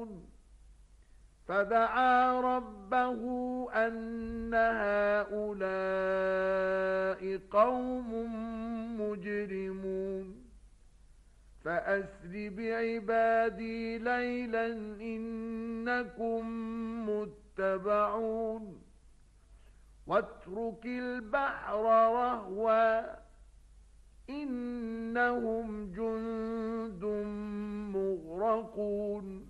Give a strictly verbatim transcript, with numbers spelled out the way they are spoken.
يعلمون فدعا ربه أن هؤلاء قوم مجرمون فأسر بعبادي ليلا إنكم متبعون واترك البحر رهوا إنهم جند مغرقون